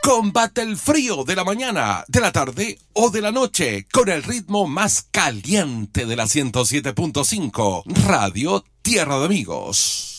Combate el frío de la mañana, de la tarde o de la noche con el ritmo más caliente de la 107.5 Radio Tierra de Amigos.